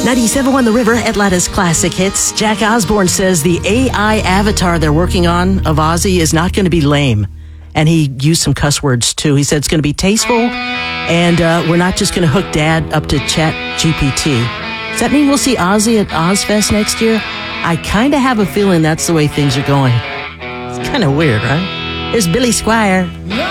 97.1 The River, Atlanta's classic hits. Jack Osborne says the AI avatar they're working on of Ozzy is not going to be lame. And he used some cuss words, too. He said it's going to be tasteful, and we're not just going to hook Dad up to Chat GPT. Does that mean we'll see Ozzy at Ozfest next year? I kind of have a feeling that's the way things are going. It's kind of weird, right? Here's Billy Squier.